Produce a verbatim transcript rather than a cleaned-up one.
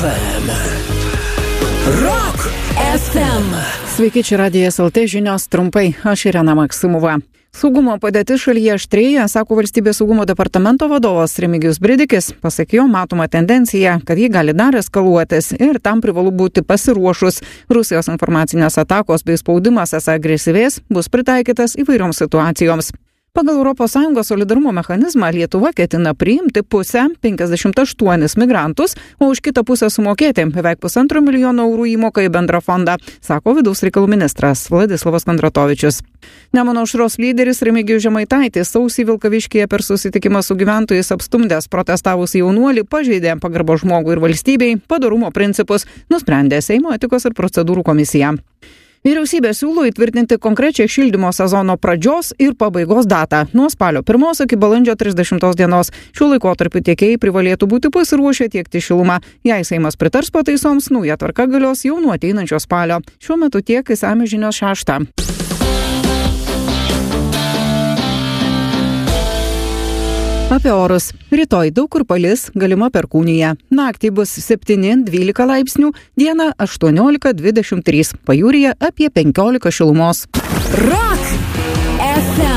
em. Rock ef em. Sveiki, čia Radijas el tė žinios trumpai. Aš Irena Maksimova. Saugumo padėtis šalyje aštrėja, sako Valstybės saugumo departamento vadovas Remigijus Bridikis. Pasak jo, matoma tendencija, kad ji gali dar eskaluotis ir tam privalu būti pasiruošus. Rusijos informacinės atakos bei spaudimas esą agresyvės bus pritaikytas įvairioms situacijoms. Pagal Europos Sąjungos solidarumo mechanizmą Lietuva ketina priimti pusę penkiasdešimt aštuonis migrantus, o už kitą pusę sumokėti beveik pusantro milijono eurų įmoką į bendrą fondą, sako vidaus reikalų ministras Vladislavas Kondratovičius. Nemuno aušros lyderis Remigijus Žemaitaitis sausį Vilkaviškyje per susitikimą su gyventojais apstumdęs protestavusį jaunuolį pažeidė pagarbos žmogui ir valstybei, padorumo principus, nusprendė Seimo etikos ir procedūrų komisija. Vyriausybė siūlo įtvirtinti konkrečią šildymo sezono pradžios ir pabaigos datą nuo spalio pirmos iki balandžio trisdešimtos dienos. Šiuo laikotarpiu tiekėjai privalėtų būti pasiruošę tiekti šilumą. Jei Seimas pritars pataisoms, nauja tvarka galios jau nuo ateinančio spalio. Šiuo metu tiek, išsamios žinios šeštą. Apie orus. Rytoj daug kur palis, galima perkūnija. Naktį bus septyni dvylika laipsnių, dieną aštuoniolika dvidešimt trys, pajūryje apie penkiolika šilumos. Rock ef em.